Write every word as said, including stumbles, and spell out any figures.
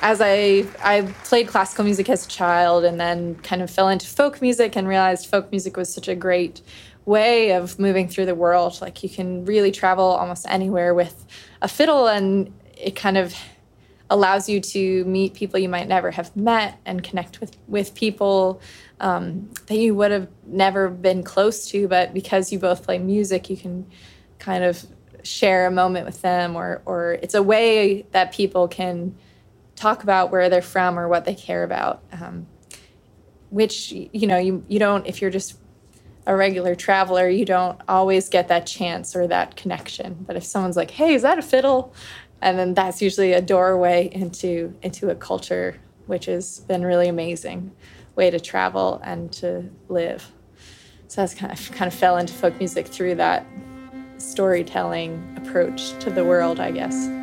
as I I played classical music as a child and then kind of fell into folk music and realized folk music was such a great way of moving through the world. Like you can really travel almost anywhere with a fiddle, and it kind of allows you to meet people you might never have met and connect with, with people um, that you would have never been close to, but because you both play music, you can kind of share a moment with them, or or it's a way that people can talk about where they're from or what they care about, um, which, you know, you, you don't, if you're just a regular traveler, you don't always get that chance or that connection. But if someone's like, hey, is that a fiddle? And then that's usually a doorway into into a culture, which has been really amazing way to travel and to live. So that's kind of kind of fell into folk music through that storytelling approach to the world, I guess.